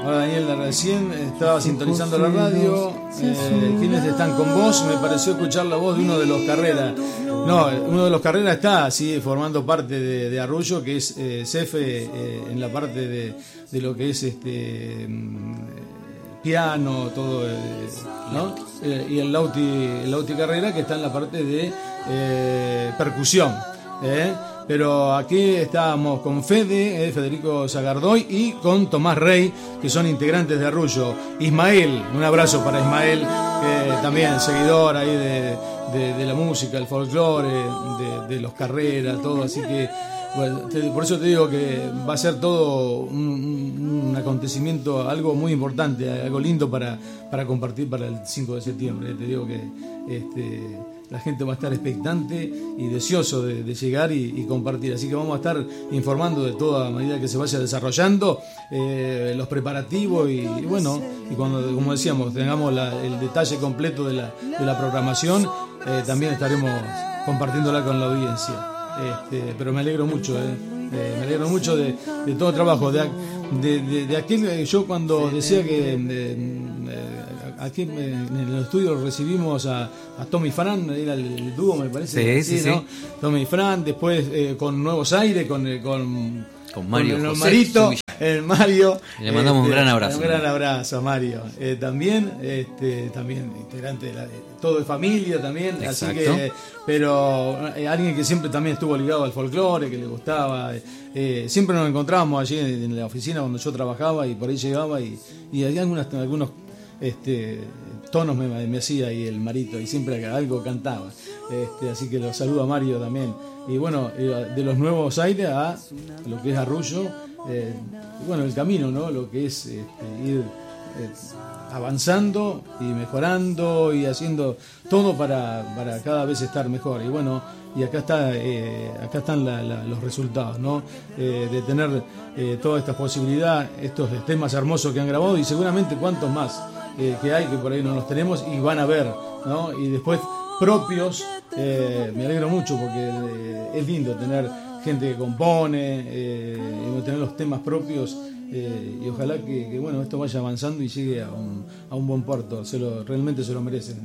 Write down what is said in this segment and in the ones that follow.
Hola Daniel, recién estaba sintonizando la radio. ¿Quiénes están con vos? Me pareció escuchar la voz de uno de los Carrera. No, uno de los Carrera sigue formando parte de Arrullo, que es Cefe, en la parte de lo que es piano, todo, ¿no? Y el Lauti Carrera, que está en la parte de percusión. Pero aquí estábamos con Fede, Federico Zagardoy, y con Tomás Rey, que son integrantes de Arrullo. Ismael, un abrazo para Ismael, que también seguidor ahí de la música, el folclore, de los Carrera, todo. Así que, bueno, por eso te digo que va a ser todo un acontecimiento, algo muy importante, algo lindo para compartir para el 5 de septiembre. Te digo que la gente va a estar expectante y deseoso de llegar y compartir. Así que vamos a estar informando de toda medida que se vaya desarrollando los preparativos y bueno, y cuando, como decíamos, tengamos el detalle completo de la programación, también estaremos compartiéndola con la audiencia. Pero me alegro mucho, me alegro mucho de todo el trabajo. De aquel, yo cuando decía que aquí en el estudio recibimos a Tommy Fran, era el dúo, me parece. Sí, ¿no? Tommy Fran, después con Nuevos Aires, con Mario, con el Marito, el Mario. Le mandamos un gran abrazo. Un gran abrazo a Mario. También integrante de todo de familia también. Exacto. Así que, pero alguien que siempre también estuvo ligado al folclore, que le gustaba. Siempre nos encontrábamos allí en la oficina cuando yo trabajaba y por ahí llegaba y había algunos tonos me hacía ahí el Marito y siempre algo cantaba. Así que lo saludo a Mario también. Y bueno, de los Nuevos Aires a lo que es Arrullo, bueno, el camino, ¿no? Lo que es ir avanzando y mejorando y haciendo todo para cada vez estar mejor. Y bueno, y acá están los resultados, ¿no? De tener toda esta posibilidad, estos temas hermosos que han grabado y seguramente cuantos más que hay que por ahí no los tenemos y van a ver, ¿no? Y después propios, me alegro mucho porque es lindo tener gente que compone, tener los temas propios. Y ojalá que bueno, esto vaya avanzando y llegue a un buen puerto. Realmente se lo merecen,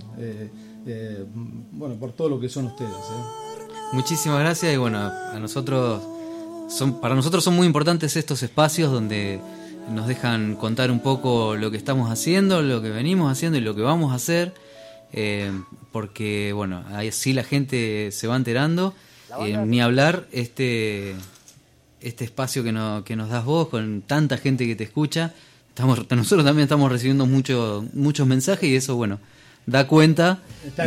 bueno, por todo lo que son ustedes. Muchísimas gracias. Y bueno, para nosotros son muy importantes estos espacios donde nos dejan contar un poco lo que estamos haciendo, lo que venimos haciendo y lo que vamos a hacer, porque bueno, así la gente se va enterando. Ni hablar este espacio que nos das vos, con tanta gente que te escucha. Nosotros también estamos recibiendo muchos mensajes y eso, bueno, da cuenta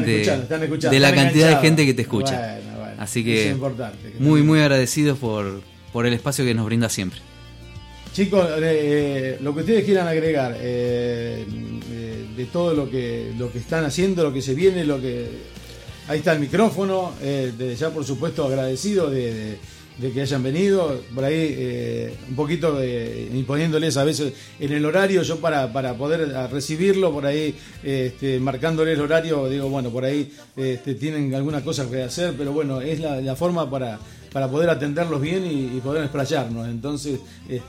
de la cantidad de gente que te escucha. Bueno, así que muy, muy agradecidos por el espacio que nos brinda siempre. Chicos, lo que ustedes quieran agregar de todo lo que están haciendo, lo que se viene, ahí está el micrófono, ya por supuesto agradecido de que hayan venido, por ahí un poquito imponiéndoles a veces en el horario, yo para poder recibirlo, por ahí marcándoles el horario, digo, bueno, por ahí tienen algunas cosas que hacer, pero bueno, es la forma para poder atenderlos bien y poder explayarnos. Entonces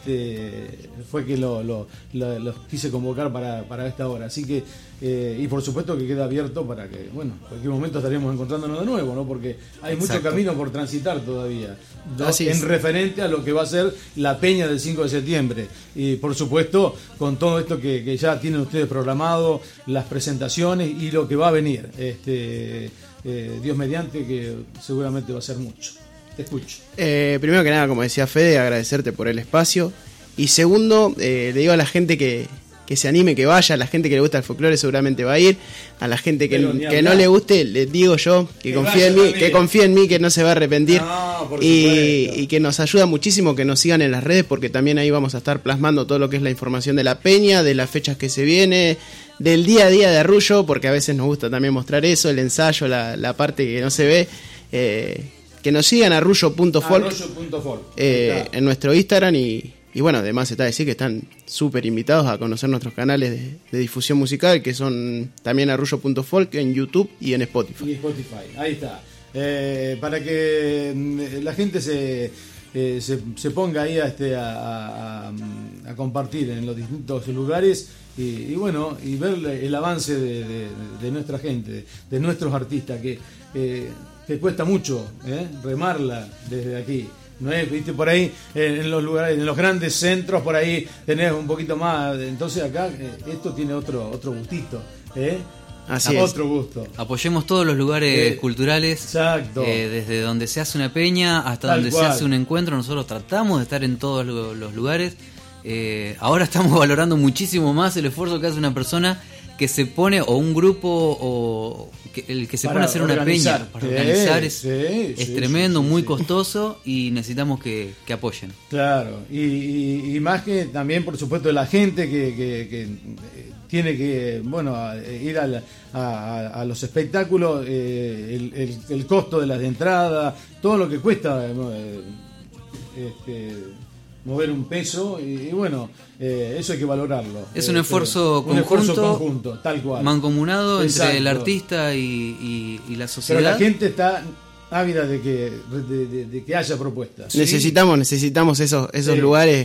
fue que los quise convocar para esta hora. Así que, y por supuesto que queda abierto para que, bueno, en cualquier momento estaremos encontrándonos de nuevo, ¿no? Porque hay mucho camino por transitar todavía, ¿no? En referente a lo que va a ser la peña del 5 de septiembre. Y por supuesto, con todo esto que ya tienen ustedes programado, las presentaciones y lo que va a venir. Dios mediante, que seguramente va a ser mucho. Te escucho. Primero que nada, como decía Fede, agradecerte por el espacio. Y segundo, le digo a la gente que se anime, que vaya. A la gente que le gusta el folclore seguramente va a ir. A la gente que no le guste, les digo yo que confíe en mí, que no se va a arrepentir. Y que nos ayuda muchísimo que nos sigan en las redes, porque también ahí vamos a estar plasmando todo lo que es la información de la peña, de las fechas que se viene, del día a día de Arrullo, porque a veces nos gusta también mostrar eso, el ensayo, la parte que no se ve. Que nos sigan a arrullo.folk en nuestro Instagram y bueno, además está decir que están súper invitados a conocer nuestros canales de difusión musical, que son también arrullo.folk en YouTube y en Spotify. Ahí está. Para que la gente se ponga ahí a compartir en los distintos lugares y bueno, y ver el avance de nuestra gente, de nuestros artistas, que cuesta mucho remarla desde aquí. No es, viste, por ahí en los lugares, en los grandes centros, por ahí tenés un poquito más. Entonces acá esto tiene otro gustito, Así otro gusto. Apoyemos todos los lugares culturales. Exacto. Desde donde se hace una peña hasta Tal donde cual. se hace un encuentro. Nosotros tratamos de estar en todos los lugares. Ahora estamos valorando muchísimo más el esfuerzo que hace una persona que se pone, o un grupo, o el que se Para pone a hacer organizar. una peña. Para organizar es Sí, tremendo, sí, muy sí. costoso, y necesitamos que apoyen. Claro, y más que también, por supuesto, la gente que tiene que, bueno, ir a los espectáculos, el costo de las entradas, todo lo que cuesta mover un peso, y bueno, eso hay que valorarlo. Es un esfuerzo conjunto, tal cual. Mancomunado entre el Exacto. artista y la Pero sociedad. la gente está ávida de que haya propuestas. Necesitamos esos Sí. lugares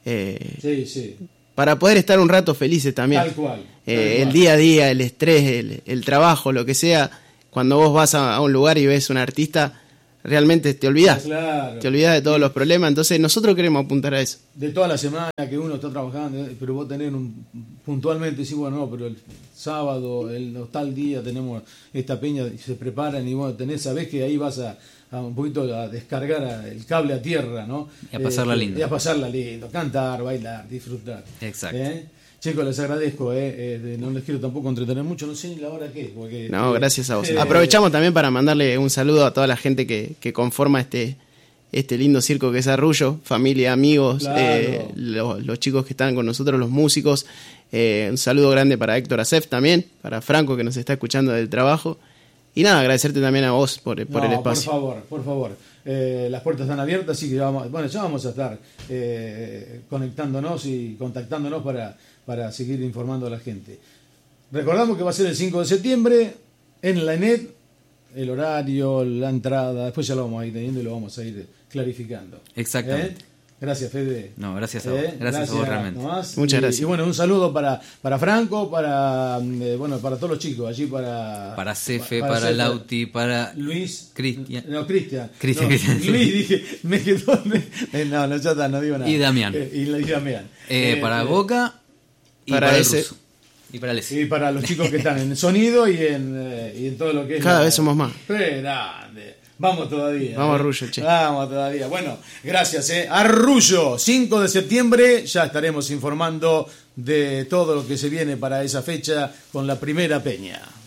Sí. para poder estar un rato felices también. Tal cual. El día a día, el estrés, el trabajo, lo que sea, cuando vos vas a un lugar y ves un artista, realmente te olvidás. Claro. Te olvidás de todos los problemas. Entonces nosotros queremos apuntar a eso. De toda la semana que uno está trabajando, pero vos tenés puntualmente, sí, bueno, no, pero el sábado, tal día tenemos esta peña y se preparan y vos sabés que ahí vas a un poquito a descargar el cable a tierra, ¿no? Y a pasarla lindo. Y a pasarla lindo, cantar, bailar, disfrutar. Exacto. Chicos, les agradezco, no les quiero tampoco entretener mucho, no sé ni la hora que es. Porque, No, gracias a vos. Aprovechamos también para mandarle un saludo a toda la gente que conforma este lindo circo que es Arrullo, familia, amigos, Claro. los chicos que están con nosotros, los músicos. Un saludo grande para Héctor Acef también, para Franco que nos está escuchando del trabajo. Y nada, agradecerte también a vos por el espacio. Por favor. Las puertas están abiertas, así que ya vamos a estar conectándonos y contactándonos para seguir informando a la gente. Recordamos que va a ser el 5 de septiembre en la ENET, el horario, la entrada, después ya lo vamos a ir teniendo y lo vamos a ir clarificando. Exactamente. Gracias, Fede. No, gracias a vos. Gracias a vos realmente. Tomás. Muchas gracias. Y bueno, un saludo para Franco, para todos los chicos allí, Para Cefe, para para Cefe, Lauti, para Luis. Cristian. No, Cristian. Cristian. Luis, dije, me quedó. No, ya está, no digo nada. Y Damián. Y Damián. Para Boca y para para el ese- ruso. Y para Alessi. Y para los chicos que están en sonido y en todo lo que es. Cada vez somos más. ¡Qué grande! Vamos todavía. Vamos, Arrullo, che. Vamos todavía. Bueno, gracias, Arrullo, 5 de septiembre, ya estaremos informando de todo lo que se viene para esa fecha con la primera peña.